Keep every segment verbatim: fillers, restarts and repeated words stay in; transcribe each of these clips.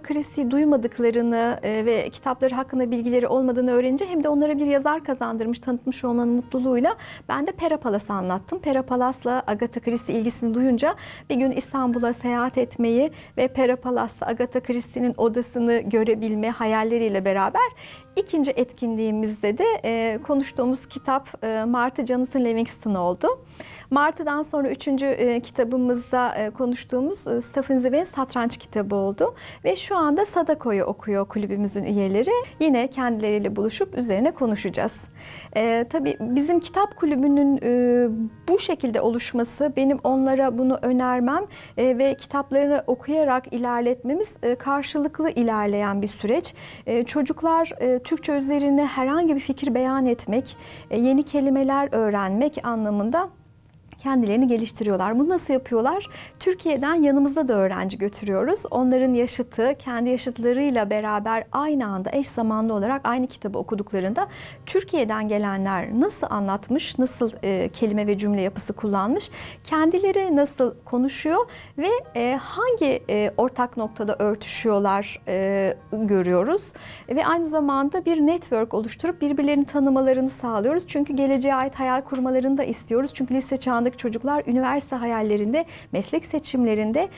Christie'yi duymadıklarını e, ve kitapları hakkında bilgileri olmadığını öğrenince hem de onlara bir yazar kazandırmış, tanıtmış olmanın mutluluğuyla ben de Pera Palas'ı anlattım. Pera Palas'la Agatha Christie ilgisini duyunca bir gün İstanbul'a seyahat etmeyi ve Pera Palas'ta Agatha Christie'nin odasını görebilme hayalleriyle beraber ikinci etkinliğimizde de e, konuştuğumuz kitap e, Martha Jonathan Livingston oldu. Martı'dan sonra üçüncü e, kitabımızda e, konuştuğumuz e, Stephen Zweig'in Satranç kitabı oldu. Ve şu anda Sadako'yu okuyor kulübümüzün üyeleri. Yine kendileriyle buluşup üzerine konuşacağız. E, tabii bizim kitap kulübünün e, bu şekilde oluşması, benim onlara bunu önermem e, ve kitaplarını okuyarak ilerletmemiz e, karşılıklı ilerleyen bir süreç. E, çocuklar e, Türkçe üzerine herhangi bir fikir beyan etmek, e, yeni kelimeler öğrenmek anlamında kendilerini geliştiriyorlar. Bunu nasıl yapıyorlar? Türkiye'den yanımızda da öğrenci götürüyoruz. Onların yaşıtı, kendi yaşıtlarıyla beraber aynı anda eş zamanlı olarak aynı kitabı okuduklarında Türkiye'den gelenler nasıl anlatmış, nasıl e, kelime ve cümle yapısı kullanmış, kendileri nasıl konuşuyor ve e, hangi e, ortak noktada örtüşüyorlar e, görüyoruz. Ve aynı zamanda bir network oluşturup birbirlerini tanımalarını sağlıyoruz. Çünkü geleceğe ait hayal kurmalarını da istiyoruz. Çünkü lise çağındaki çocuklar üniversite hayallerinde, meslek seçimlerinde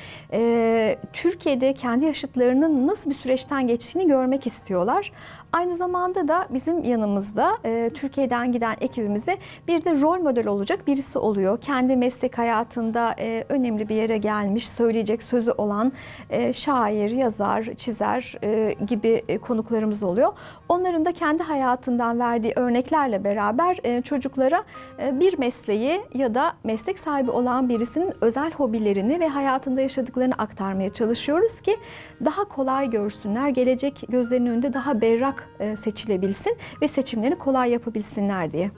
e, Türkiye'de kendi yaşıtlarının nasıl bir süreçten geçtiğini görmek istiyorlar. Aynı zamanda da bizim yanımızda e, Türkiye'den giden ekibimizde bir de rol model olacak birisi oluyor. Kendi meslek hayatında e, önemli bir yere gelmiş, söyleyecek sözü olan e, şair, yazar, çizer e, gibi e, konuklarımız oluyor. Onların da kendi hayatından verdiği örneklerle beraber e, çocuklara e, bir mesleği ya da meslek sahibi olan birisinin özel hobilerini ve hayatında yaşadıklarını aktarmaya çalışıyoruz ki daha kolay görsünler, gelecek gözlerinin önünde daha berrak seçilebilsin ve seçimlerini kolay yapabilsinler diye.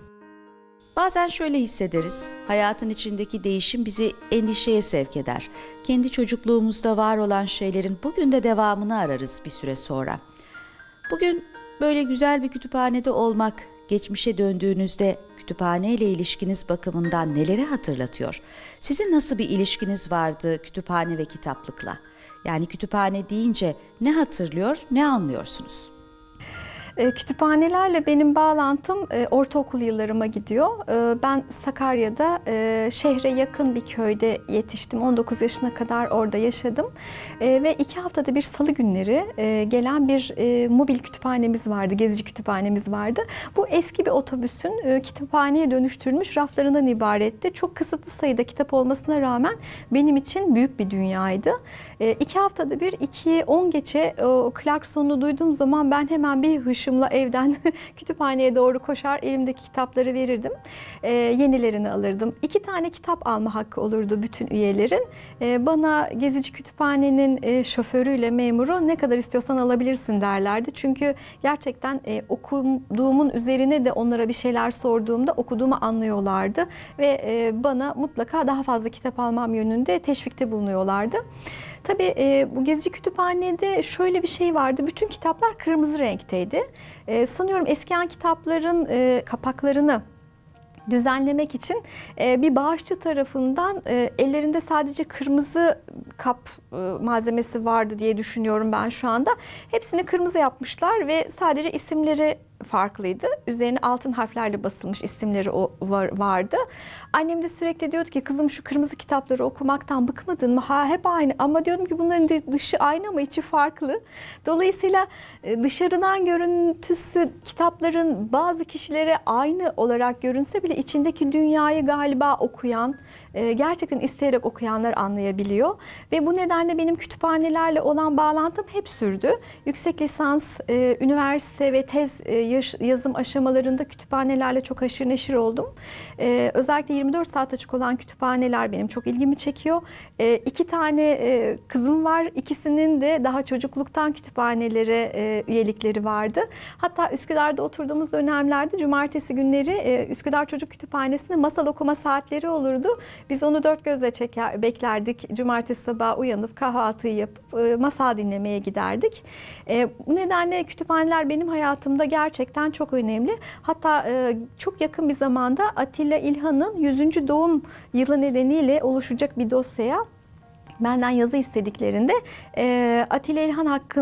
Bazen şöyle hissederiz, hayatın içindeki değişim bizi endişeye sevk eder. Kendi çocukluğumuzda var olan şeylerin bugün de devamını ararız bir süre sonra. Bugün böyle güzel bir kütüphanede olmak, geçmişe döndüğünüzde kütüphane ile ilişkiniz bakımından neleri hatırlatıyor? Sizin nasıl bir ilişkiniz vardı kütüphane ve kitaplıkla? Yani kütüphane deyince ne hatırlıyor, ne anlıyorsunuz? Kütüphanelerle benim bağlantım ortaokul yıllarıma gidiyor. Ben Sakarya'da şehre yakın bir köyde yetiştim. on dokuz yaşına kadar orada yaşadım. Ve iki haftada bir salı günleri gelen bir mobil kütüphanemiz vardı, gezici kütüphanemiz vardı. Bu eski bir otobüsün kütüphaneye dönüştürülmüş raflarından ibaretti. Çok kısıtlı sayıda kitap olmasına rağmen benim için büyük bir dünyaydı. İki haftada bir, ikiye on geçe o klaksonunu duyduğum zaman ben hemen bir hışımla evden kütüphaneye doğru koşar, elimdeki kitapları verirdim. Ee, yenilerini alırdım. İki tane kitap alma hakkı olurdu bütün üyelerin. Ee, bana gezici kütüphanenin e, şoförüyle memuru ne kadar istiyorsan alabilirsin derlerdi. Çünkü gerçekten e, okuduğumun üzerine de onlara bir şeyler sorduğumda okuduğumu anlıyorlardı. Ve e, bana mutlaka daha fazla kitap almam yönünde teşvikte bulunuyorlardı. Tabii e, bu gezici kütüphanede şöyle bir şey vardı. Bütün kitaplar kırmızı renkteydi. E, sanıyorum eskiyen kitapların e, kapaklarını düzenlemek için e, bir bağışçı tarafından e, ellerinde sadece kırmızı kap e, malzemesi vardı diye düşünüyorum ben şu anda. Hepsini kırmızı yapmışlar ve sadece isimleri farklıydı. Üzerine altın harflerle basılmış isimleri o var, vardı. Annem de sürekli diyordu ki kızım şu kırmızı kitapları okumaktan bıkmadın mı? Ha hep aynı ama diyordum ki bunların dışı aynı ama içi farklı. Dolayısıyla dışarıdan görüntüsü kitapların bazı kişilere aynı olarak görünse bile içindeki dünyayı galiba okuyan, gerçekten isteyerek okuyanlar anlayabiliyor. Ve bu nedenle benim kütüphanelerle olan bağlantım hep sürdü. Yüksek lisans, üniversite ve tez yazım aşamalarında kütüphanelerle çok haşır neşir oldum. Özellikle yirmi dört saat açık olan kütüphaneler benim çok ilgimi çekiyor. İki tane kızım var. İkisinin de daha çocukluktan kütüphanelere üyelikleri vardı. Hatta Üsküdar'da oturduğumuz dönemlerde cumartesi günleri Üsküdar Çocuk Kütüphanesi'nde masal okuma saatleri olurdu. Biz onu dört gözle çeker, beklerdik. Cumartesi sabahı uyanıp kahvaltıyı yapıp e, masal dinlemeye giderdik. E, bu nedenle kütüphaneler benim hayatımda gerçekten çok önemli. Hatta e, çok yakın bir zamanda Atilla İlhan'ın yüzüncü doğum yılı nedeniyle oluşacak bir dosyaya benden yazı istediklerinde e, Atilla İlhan hakkında